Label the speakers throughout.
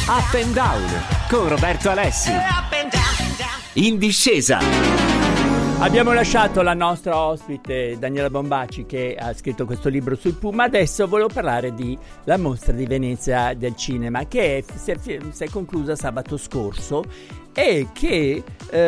Speaker 1: Up and Down con Roberto Alessi. In discesa.
Speaker 2: Abbiamo lasciato la nostra ospite Daniela Bombaci, che ha scritto questo libro sui Puma. Adesso volevo parlare di la mostra di Venezia del cinema, che si è conclusa sabato scorso e che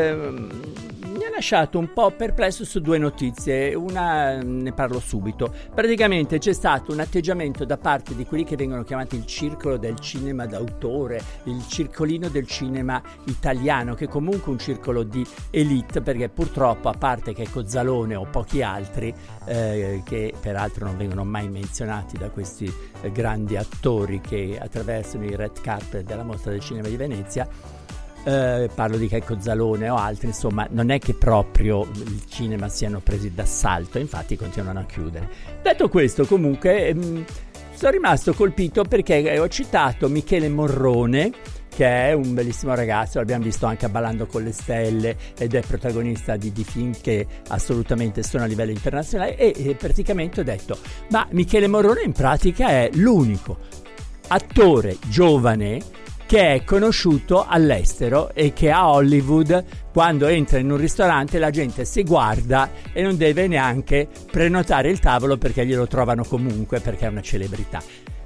Speaker 2: mi ha lasciato un po' perplesso su due notizie. Una ne parlo subito. Praticamente c'è stato un atteggiamento da parte di quelli che vengono chiamati il circolo del cinema d'autore, il circolino del cinema italiano, che è comunque un circolo di elite, perché purtroppo, a parte che Cozzalone o pochi altri, che peraltro non vengono mai menzionati da questi grandi attori che attraversano i red carpet della mostra del cinema di Venezia, parlo di Checco Zalone o altri, insomma non è che proprio il cinema siano presi d'assalto, infatti continuano a chiudere. Detto questo, comunque sono rimasto colpito perché ho citato Michele Morrone, che è un bellissimo ragazzo, l'abbiamo visto anche a Ballando con le stelle ed è protagonista di film che assolutamente sono a livello internazionale, e praticamente ho detto: ma Michele Morrone in pratica è l'unico attore giovane che è conosciuto all'estero e che a Hollywood, quando entra in un ristorante, la gente si guarda e non deve neanche prenotare il tavolo perché glielo trovano comunque, perché è una celebrità.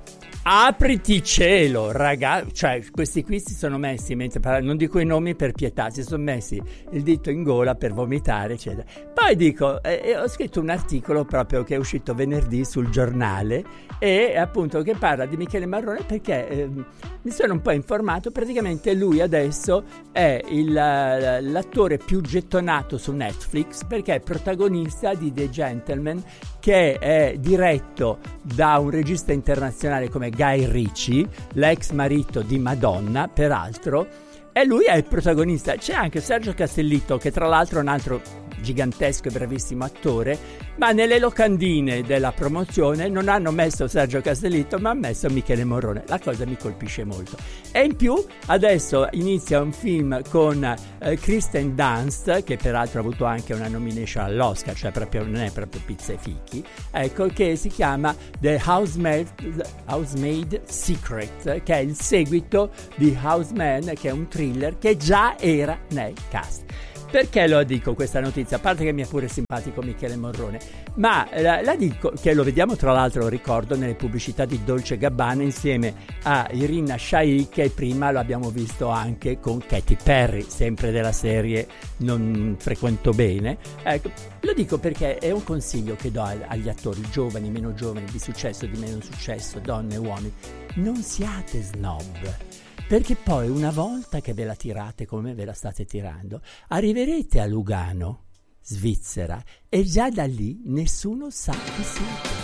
Speaker 2: Apriti cielo, ragazzi, cioè questi qui si sono messi, mentre non dico i nomi per pietà, si sono messi il dito in gola per vomitare, eccetera. Poi dico, ho scritto un articolo proprio che è uscito venerdì sul Giornale, e appunto che parla di Michele Morrone, perché mi sono un po' informato. Praticamente lui adesso è l'attore più gettonato su Netflix, perché è protagonista di The Gentleman, che è diretto da un regista internazionale come Guy Ritchie, l'ex marito di Madonna, peraltro, e lui è il protagonista. C'è anche Sergio Castellitto, che tra l'altro è un altro gigantesco e bravissimo attore, ma nelle locandine della promozione non hanno messo Sergio Castellitto, ma hanno messo Michele Morrone. La cosa mi colpisce molto. E in più adesso inizia un film con Kristen Dunst, che peraltro ha avuto anche una nomination all'Oscar, cioè proprio non è proprio pizza e fichi, ecco, che si chiama The Housemaid Secret, che è il seguito di Houseman, che è un thriller che già era nel cast. Perché lo dico questa notizia? A parte che mi è pure simpatico Michele Morrone, ma la dico, che lo vediamo tra l'altro, lo ricordo, nelle pubblicità di Dolce & Gabbana insieme a Irina Shayk, che prima lo abbiamo visto anche con Katy Perry, sempre della serie Non frequento bene. Ecco, lo dico perché è un consiglio che do agli attori giovani, meno giovani, di successo, di meno successo, donne e uomini: non siate snob. Perché poi, una volta che ve la tirate come ve la state tirando, arriverete a Lugano, Svizzera, e già da lì nessuno sa chi siete.